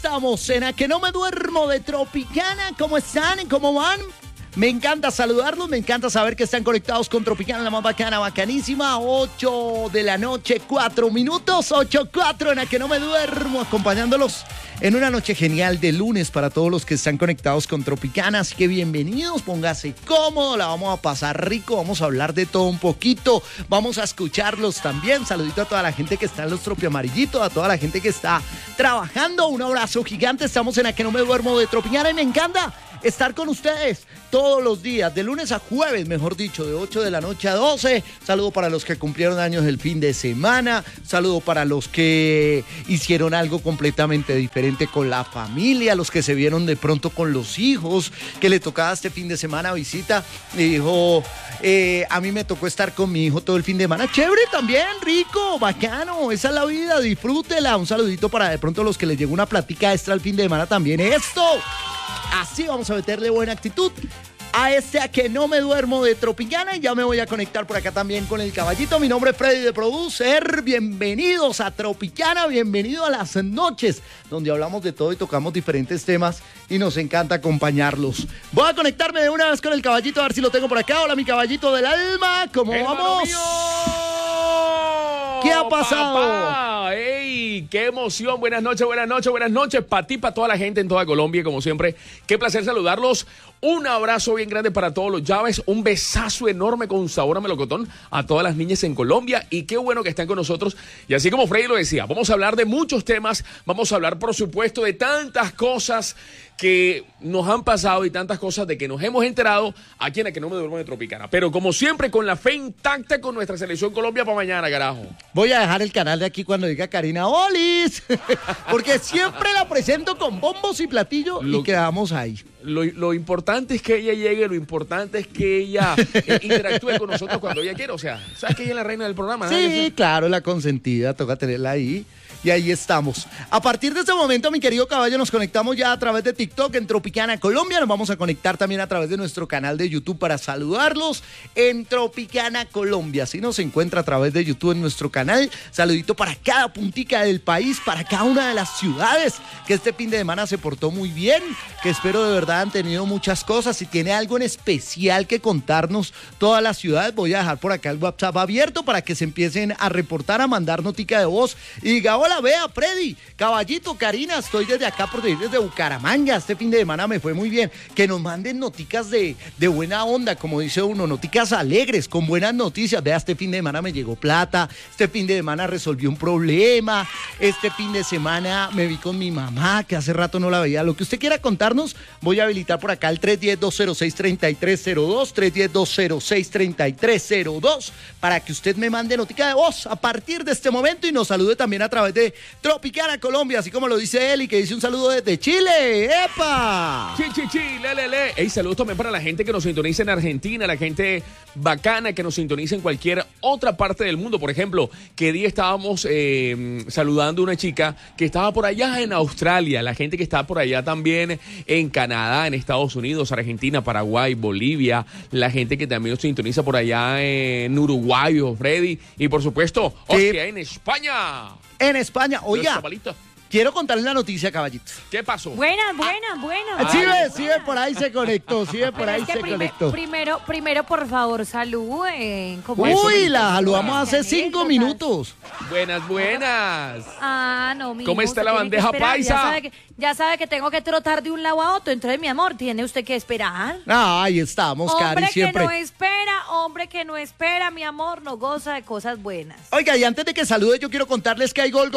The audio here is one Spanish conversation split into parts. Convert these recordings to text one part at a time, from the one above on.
Estamos en A Que No Me Duermo de Tropicana. ¿Cómo están? ¿Cómo van? Me encanta saludarlos, me encanta saber que están conectados con Tropicana, la más bacana, bacanísima. 8 de la noche, 4 minutos, 8:04 en A Que No Me Duermo, acompañándolos en una noche genial de lunes para todos los que están conectados con Tropicana. Así que bienvenidos, póngase cómodo, la vamos a pasar rico, vamos a hablar de todo un poquito, vamos a escucharlos también. Saludito a toda la gente que está en los Tropiamarillitos, a toda la gente que está trabajando. Un abrazo gigante, estamos en A Que No Me Duermo de Tropicana y me encanta estar con ustedes todos los días, de lunes a jueves, mejor dicho, de 8 de la noche a 12. Saludo para los que cumplieron años el fin de semana, saludo para los que hicieron algo completamente diferente con la familia, los que se vieron de pronto con los hijos, que le tocaba este fin de semana visita, y dijo, a mí me tocó estar con mi hijo todo el fin de semana, chévere también, rico, bacano, esa es la vida, disfrútela. Un saludito para de pronto los que les llegó una platica extra el fin de semana también, esto. Así vamos a meterle buena actitud a A Que No Me Duermo de Tropicana. Y ya me voy a conectar por acá también con el caballito. Mi nombre es Freddy de Producer. Bienvenidos a Tropicana, bienvenidos a las noches donde hablamos de todo y tocamos diferentes temas y nos encanta acompañarlos. Voy a conectarme de una vez con el caballito, a ver si lo tengo por acá. Hola, mi caballito del alma, ¿cómo vamos? Mío. ¿Qué ha pasado? Papá. ¡Ey! ¡Qué emoción! Buenas noches, buenas noches, buenas noches. Para ti, para toda la gente en toda Colombia, como siempre. Qué placer saludarlos. Un abrazo bien grande para todos los llaves. Un besazo enorme con sabor a melocotón a todas las niñas en Colombia. Y qué bueno que están con nosotros. Y así como Freddy lo decía, vamos a hablar de muchos temas. Vamos a hablar, por supuesto, de tantas cosas que nos han pasado y tantas cosas de que nos hemos enterado aquí en A Que No Me Duermo de Tropicana. Pero como siempre, con la fe intacta con nuestra selección Colombia para mañana, carajo. Voy a dejar el canal de aquí cuando diga Karina Olis, porque siempre la presento con bombos y platillos y quedamos ahí. Lo importante es que ella llegue, lo importante es que ella interactúe con nosotros cuando ella quiera. O sea, ¿sabes que ella es la reina del programa? Sí, claro, la consentida, toca tenerla ahí. Y ahí estamos. A partir de este momento, mi querido caballo, nos conectamos ya a través de TikTok en Tropicana Colombia. Nos vamos a conectar también a través de nuestro canal de YouTube para saludarlos en Tropicana Colombia. Así nos encuentra a través de YouTube en nuestro canal. Saludito para cada puntica del país, para cada una de las ciudades que este fin de semana se portó muy bien, que espero de verdad han tenido muchas cosas. Si tiene algo en especial que contarnos todas las ciudades, voy a dejar por acá el WhatsApp abierto para que se empiecen a reportar, a mandar notica de voz y diga, hola, vea, Freddy, caballito, Karina, estoy desde acá por venir desde Bucaramanga, este fin de semana me fue muy bien. Que nos manden noticas de buena onda, como dice uno, noticas alegres, con buenas noticias. Vea, este fin de semana me llegó plata, este fin de semana resolví un problema, este fin de semana me vi con mi mamá, que hace rato no la veía. Lo que usted quiera contarnos, voy a habilitar por acá el 310-206-3302, 310-206-3302, para que usted me mande notica de voz a partir de este momento y nos salude también a través de Tropicana Colombia, así como lo dice él y que dice un saludo desde Chile. ¡Epa! Le. Ey, saludos también para la gente que nos sintoniza en Argentina, la gente bacana que nos sintoniza en cualquier otra parte del mundo. Por ejemplo, que día estábamos saludando a una chica que estaba por allá en Australia, la gente que está por allá también en Canadá, en Estados Unidos, Argentina, Paraguay, Bolivia, la gente que también nos sintoniza por allá en Uruguay, Freddy, y por supuesto, hostia, en España. En España, oiga, quiero contarles la noticia, caballito. ¿Qué pasó? Buenas. Sí ve, por ahí se conectó, conectó. Primero, por favor, saluden. Uy, la saludamos hace 5 minutos. Buenas. Ah, no, mi ¿Cómo hijo, está la usted tiene que bandeja esperar. paisa? Ya sabe que tengo que trotar de un lado a otro. Entonces, mi amor, tiene usted que esperar. Ahí estamos, Cari, siempre. Hombre que no espera, mi amor, no goza de cosas buenas. Oiga, y antes de que salude, yo quiero contarles que hay gol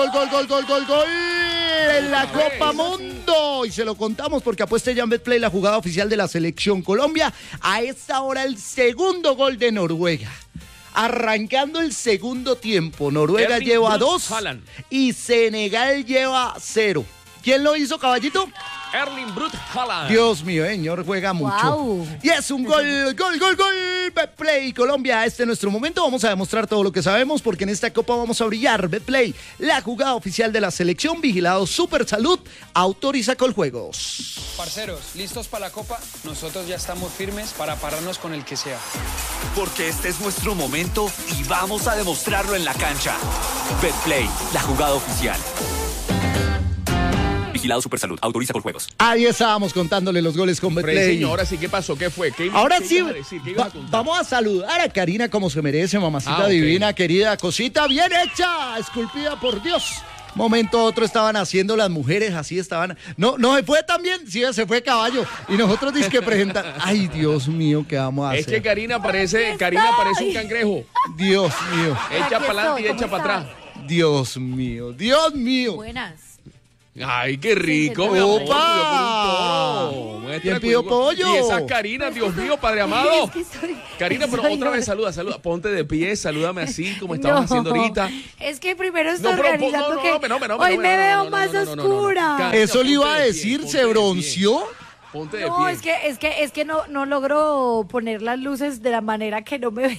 en la Copa Mundo. Y se lo contamos porque apueste ya en Betplay, la jugada oficial de la Selección Colombia. A esta hora, el segundo gol de Noruega. Arrancando el segundo tiempo, Noruega lleva 2 y Senegal lleva 0. ¿Quién lo hizo, caballito? Erling Brut Haaland. Dios mío, señor, juega mucho. Wow. Y es un gol. Betplay Colombia, este es nuestro momento. Vamos a demostrar todo lo que sabemos porque en esta copa vamos a brillar. Betplay, la jugada oficial de la selección, vigilado Super Salud, autoriza Coljuegos. Parceros, ¿listos para la copa? Nosotros ya estamos firmes para pararnos con el que sea. Porque este es nuestro momento y vamos a demostrarlo en la cancha. Betplay, la jugada oficial. Vigilado Supersalud. Autoriza con juegos. Ahí estábamos contándole los goles con Betplay. Freddy, ahora sí, ¿qué pasó? ¿Qué fue? Ahora ¿Qué sí, ibas a decir? ¿Qué ibas a contar? vamos a saludar a Karina como se merece, mamacita Ok. divina, querida, cosita bien hecha, esculpida por Dios. Momento a otro estaban haciendo las mujeres, así estaban. No se fue también, sí, se fue caballo. Y nosotros que presentar. Ay, Dios mío, ¿qué vamos a hacer? Es que Karina parece un cangrejo. Dios mío, Echa Aquí para adelante y estoy, echa ¿cómo para está? atrás. Dios mío, Dios mío. Buenas. Ay, qué rico, Sí, mi amor. ¡Opa! Cuidado por un toro. Muestra, ¿Quién pidió cuidado. pollo? Y esa Karina, Dios mío, Padre amado. Es que Karina, pero soy otra vez yo. saluda. Ponte de pie, salúdame así como estabas haciendo ahorita. Es que primero estoy No, pero, organizando no, que no, hoy me veo no, más no, no, no, no. oscura. Karina, Eso le iba a ponte de decir, pie, se ponte de pie. bronceó. Ponte de No, pie. es que no logro poner las luces de la manera que no me vea.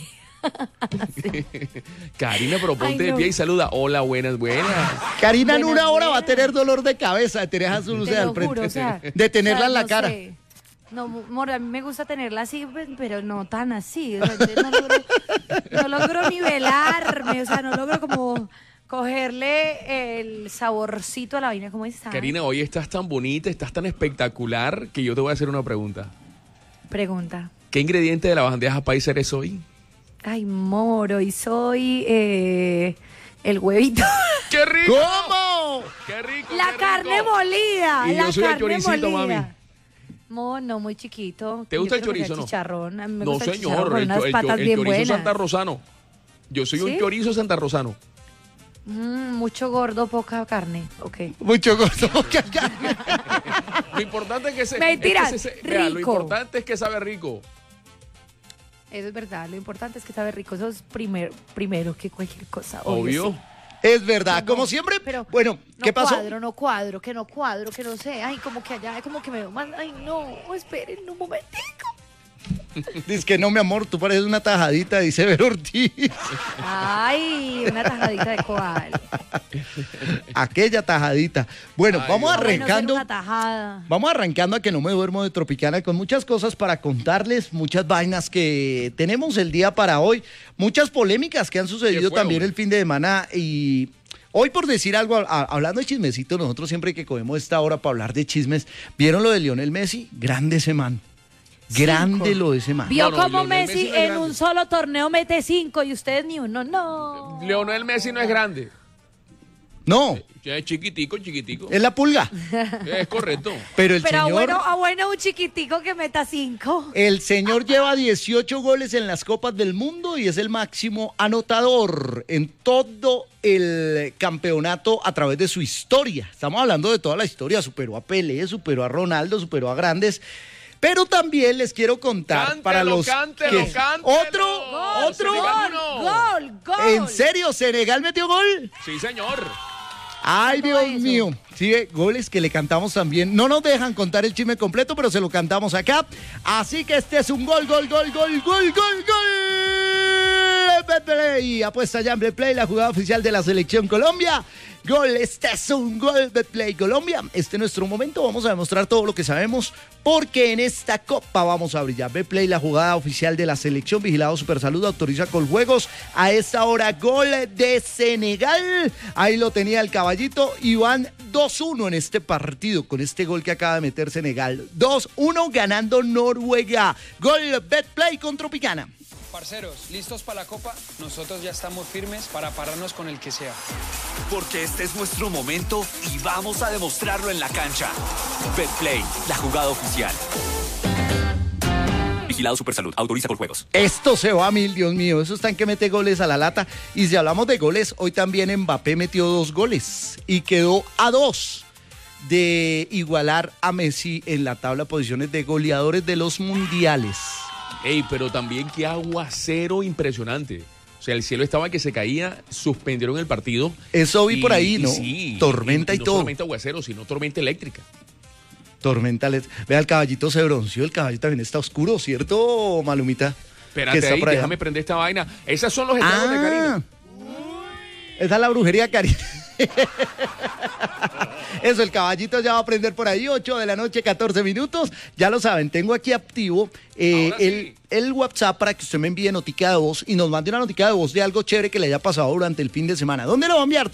Karina, pero ponte Ay, de no. pie y saluda. Hola, buenas. Karina en Buenas, una hora va a buenas. tener dolor de cabeza de tener esas luces Te al lo frente. juro, o sea, de tenerla o sea, en la no cara. sé. No, amor, a mí me gusta tenerla así, pero no tan así. O sea, yo no logro nivelarme, o sea, no logro como cogerle el saborcito a la vaina. ¿Cómo está? Karina, hoy estás tan bonita, estás tan espectacular que yo te voy a hacer una pregunta. Pregunta. ¿Qué ingrediente de la bandeja paisa eres hoy? Ay, moro, y soy el huevito. ¡Qué rico! ¿Cómo? ¡Qué rico! La qué carne rico! molida. Y la yo soy el carne choricito, molida. mami. No, muy chiquito. ¿Te gusta Yo el creo que sea chorizo, no? chicharrón. A mí me No, gusta el chicharrón señor, con unas patas bien chorizo buenas. santarrosano. Yo soy un ¿Sí? chorizo santarrosano. Mucho gordo, poca carne. Ok. Mucho gordo. Lo importante es que se... Mentira, es que vea, lo rico. importante es que sabe rico. Eso es verdad. Lo importante es que sabe rico. Eso es primero que cualquier cosa. Obvio. sí. Es verdad, No, como siempre. pero Bueno, ¿qué pasó? No cuadro, que no sé. Ay, como que allá, como que me veo mal. Ay, no, esperen un momentico. Dice que no, mi amor, tú pareces una tajadita, dice Ver Ortiz. Ay, una tajadita de cuál. Aquella tajadita. Bueno, Ay, vamos Dios. arrancando. Una tajada. Vamos arrancando a que no me duermo de Tropicana con muchas cosas para contarles, muchas vainas que tenemos el día para hoy, muchas polémicas que han sucedido fue, también hombre? el fin de semana y hoy por decir algo, hablando de chismecito, nosotros siempre que cogemos esta hora para hablar de chismes, ¿vieron lo de Lionel Messi? Grande ese man. Grande lo de ese man. Vio No, como Lionel Messi Messi no es en grande. un solo torneo mete 5 y ustedes ni uno. No. Lionel Messi no es grande. No, Es chiquitico. es la pulga. Es correcto. Pero el Pero señor... bueno, un chiquitico que meta 5. El señor lleva 18 goles en las Copas del Mundo y es el máximo anotador en todo el campeonato a través de su historia. Estamos hablando de toda la historia. Superó a Pelé, superó a Ronaldo, superó a grandes. Pero también les quiero contar Cántelo, para los cántelo, que... cántelo. Otro. Senegal uno. Gol. ¿En serio? ¿Senegal metió gol? Sí, señor. Ay, Todo Dios eso. mío. Sí, goles que le cantamos también. No nos dejan contar el chisme completo, pero se lo cantamos acá. Así que este es un gol. Betplay. Apuesta ya en Betplay, la jugada oficial de la Selección Colombia. Gol, este es un gol, Betplay Colombia. Este es nuestro momento, vamos a demostrar todo lo que sabemos, porque en esta copa vamos a brillar. Betplay, la jugada oficial de la Selección, vigilado Supersalud, autoriza con juegos. A esta hora, gol de Senegal. Ahí lo tenía el caballito y van 2-1 en este partido, con este gol que acaba de meter Senegal. 2-1 ganando Noruega. Gol Betplay con Tropicana. Parceros, ¿listos para la Copa? Nosotros ya estamos firmes para pararnos con el que sea. Porque este es nuestro momento y vamos a demostrarlo en la cancha. Betplay, la jugada oficial. Vigilado Supersalud. Autoriza con juegos. Esto se va a mil, Dios mío. Eso está en que mete goles a la lata. Y si hablamos de goles, hoy también Mbappé metió 2 goles y quedó a 2 de igualar a Messi en la tabla de posiciones de goleadores de los mundiales. Ey, pero también qué aguacero impresionante. O sea, el cielo estaba que se caía, suspendieron el partido. Eso vi por ahí, ¿no? Sí, Tormenta y no todo. solamente aguacero, sino tormenta eléctrica. Tormenta. Vea, el caballito se bronceó. El caballito también está oscuro, ¿cierto, Malumita? Que Espérate está ahí, por allá. déjame prender esta vaina. Esos son los estragos de Karina. Esa es la brujería, Karina. Eso, el caballito ya va a prender por ahí, 8 de la noche, 14 minutos. Ya lo saben, tengo aquí activo Ahora sí. el WhatsApp para que usted me envíe notica de voz y nos mande una notica de voz de algo chévere que le haya pasado durante el fin de semana. ¿Dónde lo va a enviar?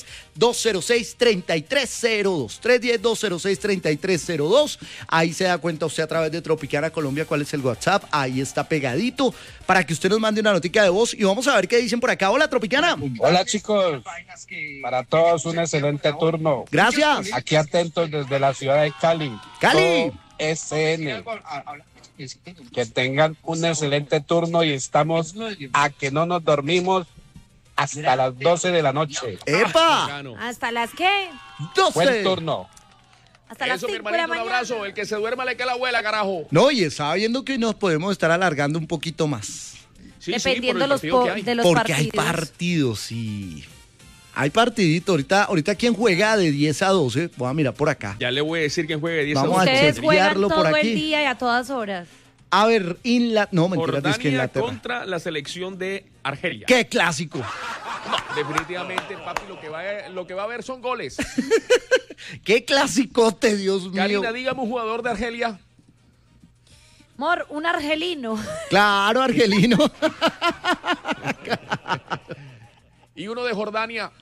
310-206-3302. 310-206-3302. Ahí se da cuenta usted a través de Tropicana Colombia cuál es el WhatsApp. Ahí está pegadito para que usted nos mande una notica de voz y vamos a ver qué dicen por acá. Hola, Tropicana. Hola, chicos. Para todos un excelente turno. Gracias. Aquí atentos desde la ciudad de Cali. Cali. SN. Que tengan un excelente turno y estamos a que no nos dormimos hasta las 12 de la noche. ¡Epa! ¿Hasta las qué? 12. Buen turno. Hasta las Eso, mi 5 de la hermanito, un mañana. abrazo. El que se duerma le cae la abuela, carajo. No, y estaba viendo que nos podemos estar alargando un poquito más. Sí, Dependiendo por el partido que hay. de los Porque partidos. hay partidos, sí. Hay partidito. Ahorita ¿quién juega de 10 a 12? Voy a mirar por acá. Ya le voy a decir quién juegue 10 Vamos a Ustedes juegan chequearlo por todo aquí. el día y a todas horas. A ver, no, mentira, es que Jordania Inglaterra. contra la selección de Argelia. ¡Qué clásico! No, definitivamente, papi, lo que va a haber son goles. ¡Qué clasicote, Dios mío! Karina, dígame un jugador de Argelia. Mor, un argelino. Claro, argelino. Y uno de Jordania.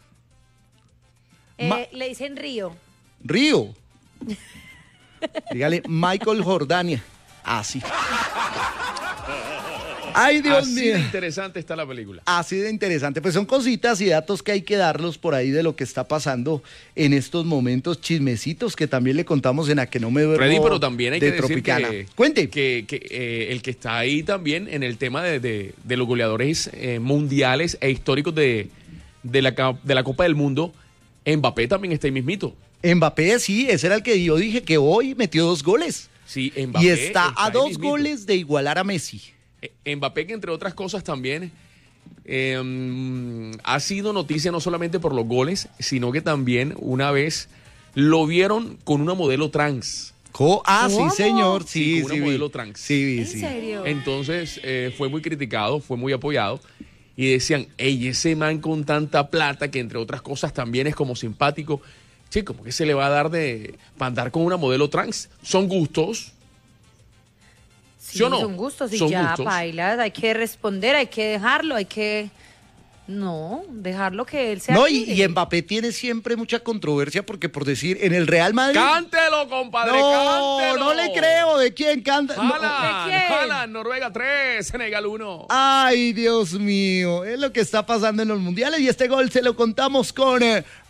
Le dicen Río. Río. Dígale Michael Jordania. Así. Ay, Dios Así mío. de interesante está la película. Así de interesante. Pues son cositas y datos que hay que darlos por ahí de lo que está pasando en estos momentos, chismecitos que también le contamos en A Que No Me Duermo. Freddy, pero también hay de que decir Tropicana. que, Cuente. el que está ahí también en el tema de los goleadores mundiales e históricos de la Copa del Mundo, Mbappé también está ahí mismito. Mbappé, sí, ese era el que yo dije que hoy metió 2 goles. Sí, Mbappé Y está a ahí 2 mismito. goles de igualar a Messi. Mbappé, que entre otras cosas también ha sido noticia no solamente por los goles, sino que también una vez lo vieron con una modelo trans. Sí, ¿Cómo? señor. Sí, Sí, con una sí. modelo trans. Sí, ¿En sí. serio? Entonces fue muy criticado, fue muy apoyado. Y decían, ey, ese man con tanta plata, que entre otras cosas también es como simpático. Che, ¿cómo que se le va a dar para andar con una modelo trans? Son gustos. Sí, ¿Sí o no? son gustos y Son ya, gustos. bailas, hay que responder, hay que dejarlo, No, dejarlo que él sea No, libre. y Mbappé tiene siempre mucha controversia porque por decir, en el Real Madrid... ¡Cántelo, compadre! ¡Cántelo! No le creo. ¿De quién canta? No. Haaland, ¿De quién? Haaland, Noruega 3, Senegal 1. Ay, Dios mío, es lo que está pasando en los mundiales y este gol se lo contamos con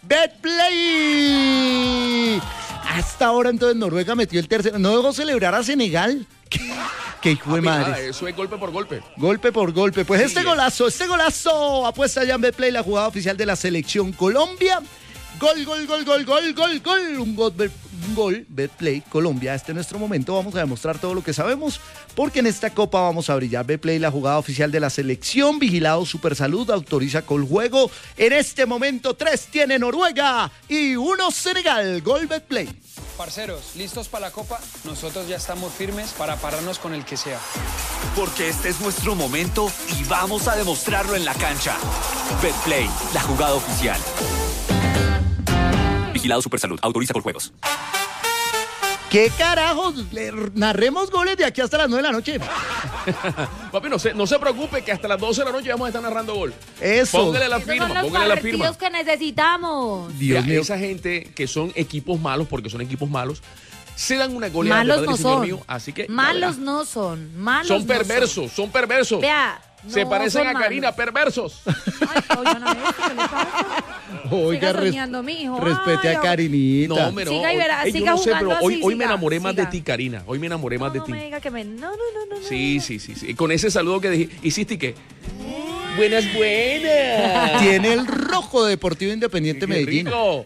BetPlay. Hasta ahora entonces Noruega metió el tercero. ¿No dejó celebrar a Senegal? Qué hijo de Nada, madre. eso es golpe por golpe. Golpe por golpe. Pues Sí, este golazo, apuesta ya en BetPlay, la jugada oficial de la Selección Colombia. Gol. Un gol, BetPlay Colombia. Este es nuestro momento. Vamos a demostrar todo lo que sabemos, porque en esta copa vamos a brillar. BetPlay, la jugada oficial de la selección. Vigilado Supersalud, autoriza con juego. En este momento, 3 tiene Noruega y 1 Senegal. Gol BetPlay. Parceros, ¿listos para la Copa? Nosotros ya estamos firmes para pararnos con el que sea. Porque este es nuestro momento y vamos a demostrarlo en la cancha. BetPlay, la jugada oficial. Vigilado Supersalud, autoriza con juegos. ¿Qué carajos? Le narremos goles de aquí hasta las 9 de la noche. Papi, no se preocupe que hasta las 12 de la noche vamos a estar narrando gol. Eso. Póngale la Esos firma, son los póngale la firma. partidos que necesitamos. Dios Mira, mío. esa gente que son equipos malos, porque son equipos malos, se dan una goleada de Malos padre no señor son. mío, así que... Malos ya no son. Malos verá. Son no perversos, son perversos. Vea. Se no parecen son a Karina, malos. perversos. Ay, oigan a esto, ¿qué le pasa? Oiga, Siga soñando, mijo. respete Ay, a Karinita. No, hombre, no. Siga y verá, Ey, yo siga no sé, jugando pero hoy, así, hoy me siga, enamoré más de siga. ti, Karina. Hoy me enamoré más de No ti. me diga que me... No. Sí. Con ese saludo que hiciste y que... Buenas. Tiene el rojo de Deportivo Independiente Qué Medellín. rico.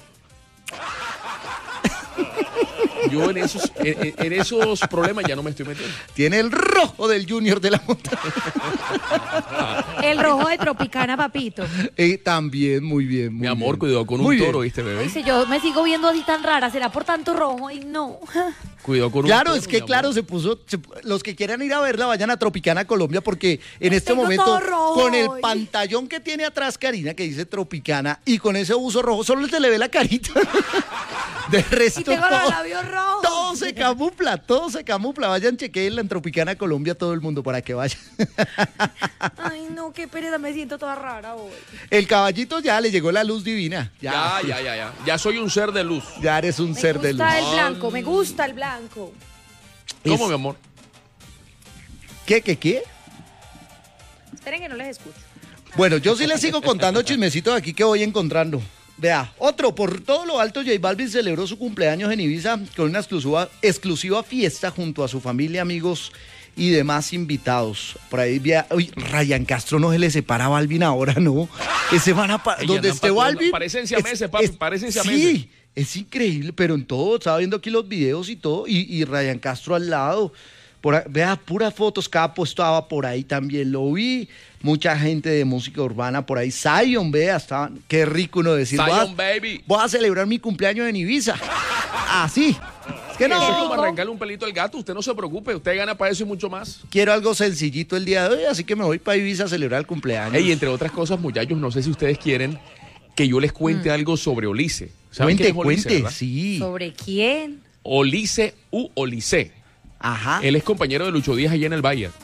Yo en esos problemas ya no me estoy metiendo. Tiene el rojo del Junior de la Montaña. El rojo de Tropicana, papito. También, muy bien. Mi amor, cuidado con Muy un bien. toro, ¿viste, bebé? Dice, yo me sigo viendo así tan rara. ¿Será por tanto rojo? Y no. Cuidado con un Claro, toro, es que mi claro, amor. los que quieran ir a verla, vayan a Tropicana Colombia, porque en este Tengo momento, todo rojo con el hoy. pantallón que tiene atrás Karina, que dice Tropicana, y con ese buzo rojo, solo se le ve la carita. De resto, Y tengo los todo, labios rojo. Todo se camufla. Vayan, chequeen en Tropicana Colombia todo el mundo para que vayan. Ay, no, qué pereza, me siento toda rara hoy. El caballito ya le llegó la luz divina. Ya. Ya soy un ser de luz. Ya eres un ser de luz. Me gusta el blanco. ¿Cómo, mi amor? ¿Qué? Esperen que no les escucho. Bueno, yo sí les sigo contando chismecitos aquí que voy encontrando. Vea, otro, por todo lo alto, J Balvin celebró su cumpleaños en Ibiza con una exclusiva fiesta junto a su familia, amigos y demás invitados. Por ahí, Ryan Castro no se le separa a Balvin ahora, ¿no? Ese van a... donde esté Balvin... Parecen siameses, papi, parecen siameses. Sí, es increíble, pero en todo, estaba viendo aquí los videos y todo, y Ryan Castro al lado... Vea, puras fotos, Capo estaba por ahí también, lo vi, mucha gente de música urbana por ahí, Zion, vea, estaban, qué rico uno decir, Zion, baby. Voy a celebrar mi cumpleaños en Ibiza, así, es que no, Eso es como arrancarle un pelito al gato, usted no se preocupe, usted gana para eso y mucho más. Quiero algo sencillito el día de hoy, así que me voy para Ibiza a celebrar el cumpleaños. Y entre otras cosas, muchachos, no sé si ustedes quieren que yo les cuente algo sobre Olise. ¿Saben quién es Olise, Cuente, verdad? sí. ¿Sobre quién? Olise Olise. Ajá. Él es compañero de Lucho Díaz allá en el Bayern.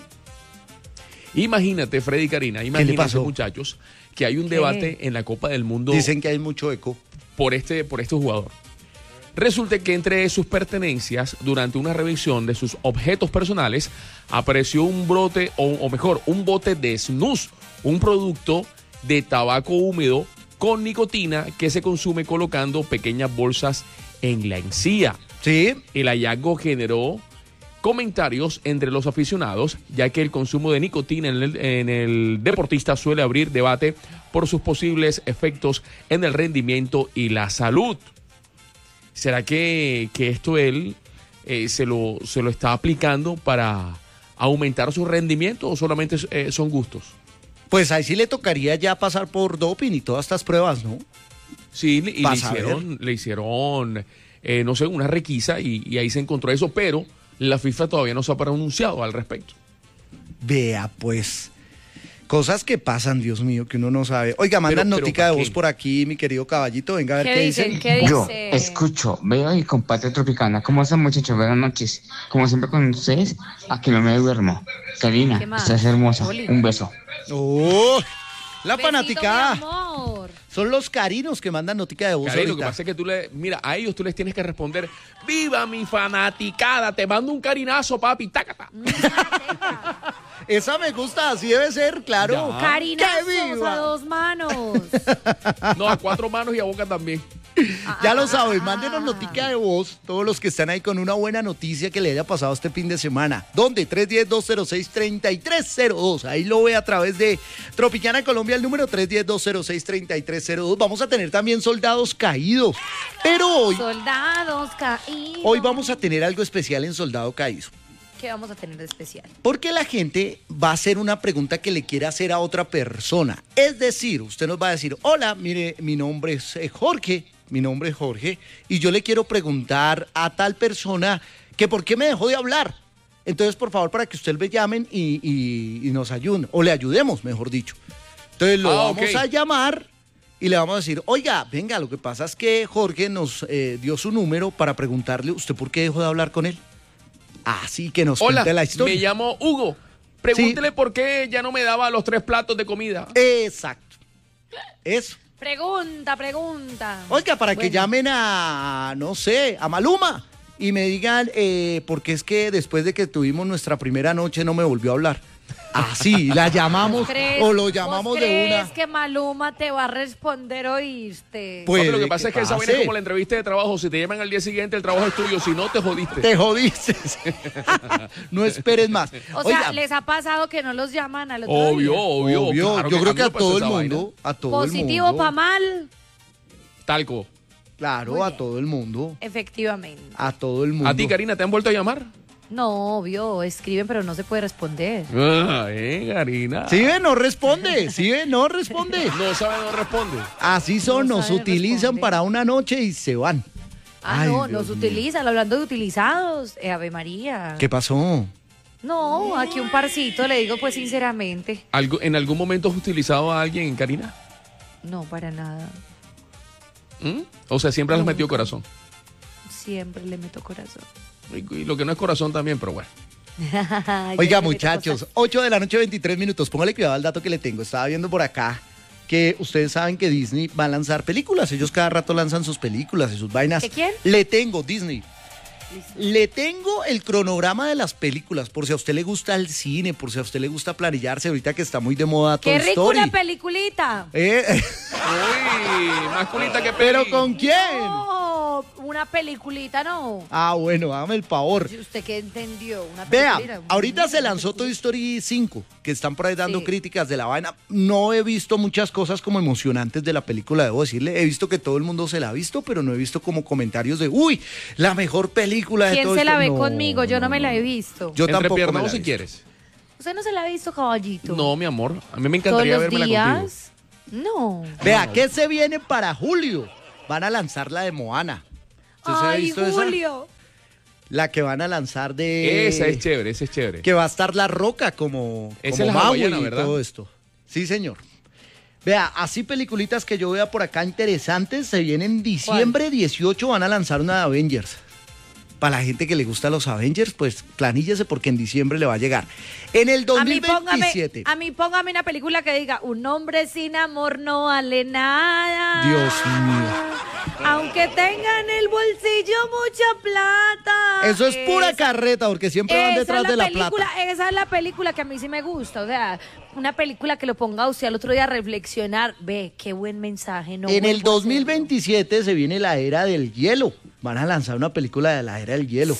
Imagínate, Freddy y Karina, imagínense, muchachos, que hay un debate en la Copa del Mundo. Dicen que hay mucho eco. Por este jugador. Resulta que entre sus pertenencias, durante una revisión de sus objetos personales, apareció un brote, o mejor, un bote de snus, un producto de tabaco húmedo con nicotina que se consume colocando pequeñas bolsas en la encía. Sí. El hallazgo generó comentarios entre los aficionados, ya que el consumo de nicotina en el deportista suele abrir debate por sus posibles efectos en el rendimiento y la salud. ¿Será que esto él se lo está aplicando para aumentar su rendimiento o solamente son gustos? Pues ahí sí le tocaría ya pasar por doping y todas estas pruebas, ¿no? Sí, y le hicieron no sé, una requisa y ahí se encontró eso, pero la FIFA todavía no se ha pronunciado al respecto. Vea, pues, cosas que pasan, Dios mío, que uno no sabe. Oiga, mandan notica de voz por aquí, mi querido caballito. Venga a ver qué dicen. ¿Qué Yo dice? escucho, veo y comparto Tropicana. ¿Cómo están, muchachos? Buenas noches. Como siempre con ustedes, aquí no me duermo. Karina, ¿Qué más? estás hermosa. Oli. Un beso. ¡Oh! La Besito, fanaticada. mi amor. Son los carinos que mandan notica de voz Karina, lo que ahorita. pasa es que mira, a ellos tú les tienes que responder, ¡viva mi fanaticada! Te mando un carinazo, papi, tácata. Esa me gusta, así debe ser, claro. Ya. Carinazos ¡Que viva! a 2 manos. No, a 4 manos y a boca también. Ya lo saben, mándenos notica de voz, todos los que están ahí con una buena noticia que le haya pasado este fin de semana. ¿Dónde? 310-206-3302. Ahí lo ve a través de Tropicana Colombia, el número 310-206-3302. Vamos a tener también soldados caídos. Pero Soldados caídos. hoy vamos a tener algo especial en Soldado Caído. ¿Qué vamos a tener de especial? Porque la gente va a hacer una pregunta que le quiere hacer a otra persona. Es decir, usted nos va a decir, hola, mire, mi nombre es Jorge, y yo le quiero preguntar a tal persona que por qué me dejó de hablar. Entonces, por favor, para que usted le llamen y nos ayuden, o le ayudemos, mejor dicho. Entonces lo vamos a llamar y le vamos a decir, oiga, venga, lo que pasa es que Jorge nos dio su número para preguntarle, ¿usted por qué dejó de hablar con él? Así que nos cuente la historia. Me llamo Hugo. Pregúntele por qué ya no me daba los 3 platos de comida. Exacto. Eso. Pregunta. Oiga, para que llamen a, no sé, a Maluma y me digan, porque es que después de que tuvimos nuestra primera noche no me volvió a hablar. Así, la llamamos o lo llamamos ¿Vos de una. crees que Maluma te va a responder, oíste? Pues, Papi, lo que pasa es que esa vaina es como la entrevista de trabajo. Si te llaman al día siguiente, el trabajo es tuyo. Si no, te jodiste. Te jodiste. No esperes más. O Oiga, sea, ¿les ha pasado que no los llaman al otro Obvio, día? obvio. Claro yo creo que a mí me pasó todo el esa mundo, vaina. a todo el mundo. Positivo para mal, Talco. Claro, Muy a bien. todo el mundo. efectivamente. A todo el mundo. ¿A ti, Karina, te han vuelto a llamar? No, obvio, escriben pero no se puede responder. Karina. Sí, ve, no responde. Sí, ve, no responde. No sabe, no responde. Así son, No nos saben utilizan responder. para una noche y se van. Ay, No, Dios nos mío. utilizan, hablando de utilizados, Ave María. ¿Qué pasó? No, aquí un parcito, le digo pues sinceramente. ¿En algún momento has utilizado a alguien, Karina? No, para nada. ¿Mm? O sea, siempre has metido corazón. siempre le meto corazón. Y lo que no es corazón también, pero bueno. Oiga, muchachos, 8 de la noche, 23 minutos. Póngale cuidado al dato que le tengo. Estaba viendo por acá que ustedes saben que Disney va a lanzar películas. Ellos cada rato lanzan sus películas y sus vainas. ¿De quién? Le tengo, Disney. Listo. Le tengo el cronograma de las películas, por si a usted le gusta el cine, por si a usted le gusta planillarse, ahorita que está muy de moda Toy ¡Qué rico Story. una peliculita! Uy, más culita que ¿Pero peli. con quién? No, una peliculita no. Ah, bueno, hágame el favor. ¿Usted qué entendió? Una Vea, peliculita. ahorita se lanzó Toy Story 5, que están por ahí dando Sí. críticas de la vaina. No he visto muchas cosas como emocionantes de la película, debo decirle. He visto que todo el mundo se la ha visto, pero no he visto como comentarios de, uy, la mejor película de ¿Quién Toy se la Story. ve No, conmigo? Yo no me la he visto. Yo tampoco me Entrepiernado la he si visto. quieres. ¿Usted no se la ha visto, caballito? No, mi amor. A mí me ¿Todos encantaría los vermela contigo. días? No. Vea, ¿qué se viene para julio? Van a lanzar la de Moana. ¿Usted se ha Ay, visto esa? Julio. La que van a lanzar de... Esa es chévere, esa es chévere. Que va a estar La Roca como, Esa como es la Maui hawaiana, y ¿verdad? todo esto. Sí, señor. Vea, así peliculitas que yo vea por acá interesantes, se vienen en diciembre 18, van a lanzar una de Avengers. Para la gente que le gusta los Avengers, pues planíllese porque en diciembre le va a llegar. En el 2027. A mí póngame una película que diga, un hombre sin amor no vale nada. Dios mío. Aunque tenga en el bolsillo mucha plata. Eso es pura Esa- carreta, porque siempre van esa detrás es de la película, plata. Esa es la película que a mí sí me gusta. O sea, una película que lo ponga a usted al otro día a reflexionar. Ve, qué buen mensaje. No En el vuelvo a hacerlo. 2027 se viene la era del hielo. Van a lanzar una película de la era del hielo.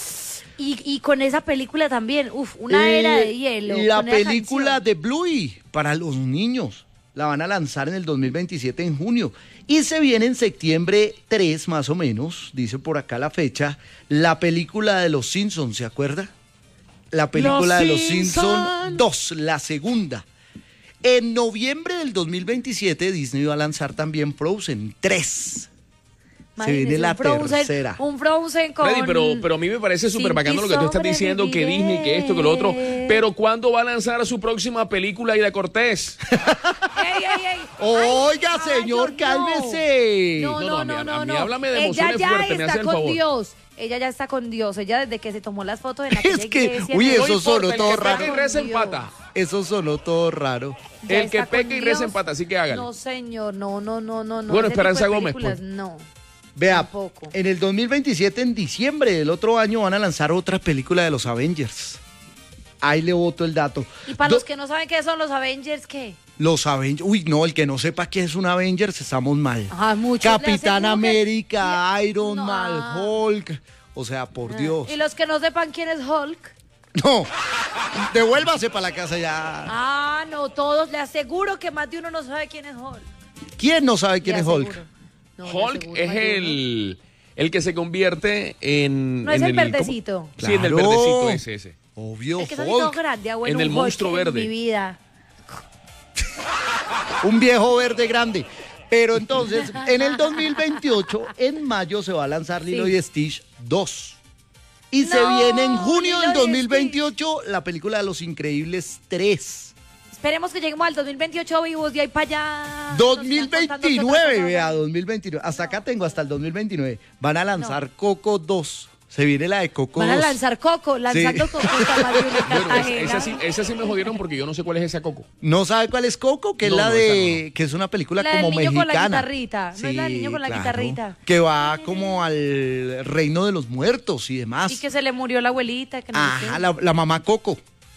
Y con esa película también, una era de hielo. La con esa película canción. de Bluey para los niños. La van a lanzar en el 2027 en junio. Y se viene en septiembre 3 más o menos, dice por acá la fecha, la película de Los Simpsons, ¿se acuerda? La película de Los Simpsons 2, la segunda. En noviembre del 2027 Disney va a lanzar también Frozen 3. Se viene Imagínese, la un Frozen, tercera. Un Frozen con... Freddy, pero a mí me parece súper Sin bacano ti lo que tú estás diciendo, que Disney, que esto, que lo otro. Pero ¿cuándo va a lanzar su próxima película, Aida Cortés? ¡Ey, ey, ey! Oiga, Ay, señor, caballo, no. cálmese. No, No, no, a mí- no, a mí no. háblame de Ella emociones ya fuertes, me está hace el con favor. Dios. Ella ya está con Dios. Ella desde que se tomó las fotos en aquella Es que, iglesia, uy, no eso importa, sonó el todo que raro. peca Y con reza Dios. empata. Eso sonó todo raro. Ya El que está con peca y reza Dios. empata, así que hágale. No, señor, no. Bueno, Ese Esperanza tipo de Gómez, películas, pues. No. Vea, Tampoco. en el 2027, en diciembre del otro año, van a lanzar otra película de los Avengers. Ahí le boto el dato. Y para los que no saben qué son los Avengers, ¿qué? Los Avengers. Uy, no, el que no sepa qué es un Avengers, estamos mal. Ah, muchos le Capitán aseguran que- América, Iron No. Man, Hulk. O sea, por Dios. Y los que no sepan quién es Hulk. No, devuélvase para la casa ya. Ah, no, todos. Le aseguro que más de uno no sabe quién es Hulk. ¿Quién no sabe quién Le es Hulk? aseguro. No, le Hulk aseguro, es más de uno. el que se convierte en... No es en el ¿cómo? verdecito. Sí, en el Claro. verdecito ese. Obvio, Es que soy todo Hulk. grande, abuelo. En el un Hulk monstruo verde. En mi vida. Un viejo verde grande. Pero entonces, en el 2028, en mayo, se va a lanzar Lilo Sí. y Stitch 2. Y se No, viene en junio Lilo del y 2028 la película de Los Increíbles 3. Esperemos que lleguemos al 2028 vivos de ahí para allá. Nos están contando qué otra 2029, cosa vea, hay. 2029. Hasta acá tengo hasta el 2029. Van a lanzar Coco 2. Se viene la de Coco Van a 2. lanzar Coco, lanzando Sí. Coco está más de una Bueno, Cartagena. esa sí me jodieron porque yo no sé cuál es esa Coco. ¿No sabe cuál es Coco? Que es No, la no, de... esa no. Que es una película La del como niño con la mexicana. guitarrita. ¿No es la del niño con la guitarrita? Que va como al reino de los muertos y demás. Y que se le murió la abuelita. Que no sé Ajá, qué. la mamá Coco.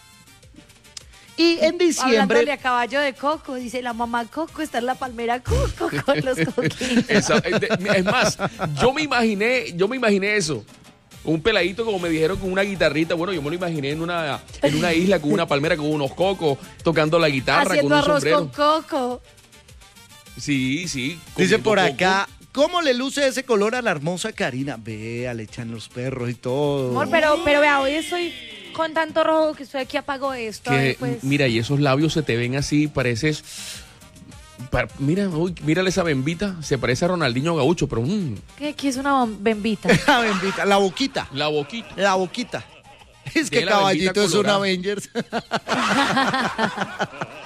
Y en Hablándole diciembre... a caballo de Coco, dice la mamá Coco está en la palmera Coco con los coquitos. Es más, yo me imaginé eso. Un peladito, como me dijeron, con una guitarrita. Bueno, yo me lo imaginé en una isla con una palmera, con unos cocos, tocando la guitarra, Haciendo con un arroz sombrero. con coco. Sí. Dice comiendo por coco. acá, ¿cómo le luce ese color a la hermosa Karina? Vea, le echan los perros y todo. Amor, pero vea, hoy estoy con tanto rojo que estoy aquí apago esto. a ver, Que, pues. mira, y esos labios se te ven así, pareces... Mira, uy, mírale esa bembita, se parece a Ronaldinho Gaucho, pero ¿Qué es una bembita? La bendita, la boquita. la boquita. La boquita. Es Que que la bendita Caballito es un colorada. Avengers.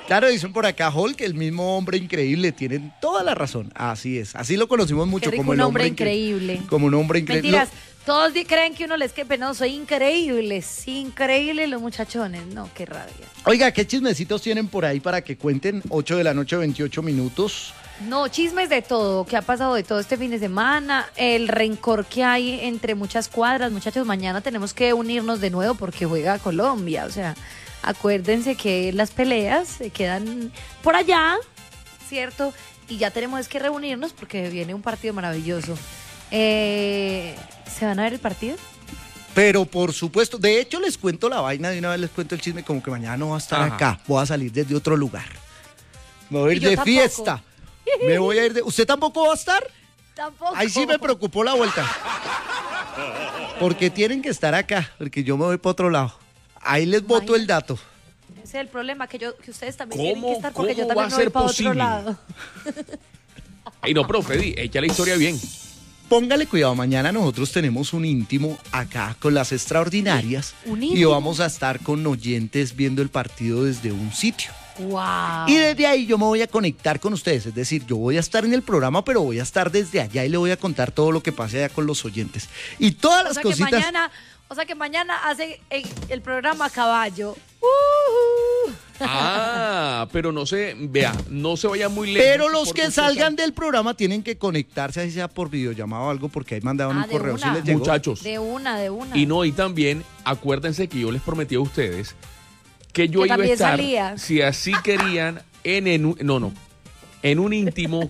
Claro, dicen por acá, Hulk, el mismo hombre increíble, tienen toda la razón. Así es, así lo conocimos mucho Qué rico, como el un hombre hombre increíble. Como un hombre increíble. Mentiras, todos creen que uno les quepe, no, soy increíble, sí, increíble los muchachones, no, qué rabia. Oiga, ¿qué chismecitos tienen por ahí para que cuenten? 8 de la noche, 28 minutos. No, chismes de todo, qué ha pasado de todo este fin de semana, el rencor que hay entre muchas cuadras, muchachos, mañana tenemos que unirnos de nuevo porque juega Colombia, o sea, acuérdense que las peleas se quedan por allá, ¿cierto? Y ya tenemos que reunirnos porque viene un partido maravilloso. ¿Se van a ver el partido? Pero por supuesto, de hecho les cuento la vaina, de una vez les cuento el chisme, como que mañana no va a estar acá, voy a salir desde otro lugar. Me voy a ir de fiesta. Me voy a ir de... ¿Usted tampoco va a estar? Tampoco. Ahí sí me preocupó la vuelta. Porque tienen que estar acá, porque yo me voy para otro lado. Ahí les boto el dato. Ese es el problema, que ustedes también ¿Cómo- tienen que estar porque yo cómo va también a me voy ser para posible? otro lado. Ay, no, pero Freddy, echa la historia bien. Póngale cuidado, mañana nosotros tenemos un íntimo acá con las extraordinarias. ¿Un y íntimo? vamos a estar con oyentes viendo el partido desde un sitio. Wow. Y desde ahí yo me voy a conectar con ustedes, es decir, yo voy a estar en el programa, pero voy a estar desde allá y le voy a contar todo lo que pase allá con los oyentes. Y todas las cositas... O sea que mañana hace el programa a caballo. Ah, pero no se, vea, no se vaya muy lejos. Pero los porque que usted salgan sabe- del programa tienen que conectarse, así sea por videollamada o algo, porque ahí mandaban un de correo una. si les llegó. Muchachos, De una. y no, y también, acuérdense que yo les prometí a ustedes que yo Que iba a también estar, salía. si así querían, en un íntimo